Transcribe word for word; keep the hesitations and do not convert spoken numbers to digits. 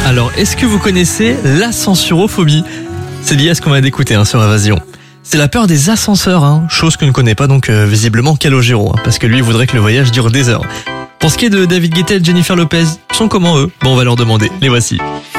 Alors, est-ce que vous connaissez l'ascensurophobie? C'est lié à ce qu'on vient d'écouter hein, sur Évasion. C'est la peur des ascenseurs, hein, chose que ne connaît pas donc euh, visiblement Calogero, hein, parce que lui voudrait que le voyage dure des heures. Pour ce qui est de David Guetta et Jennifer Lopez, ils sont comment eux? Bon, on va leur demander, les voici.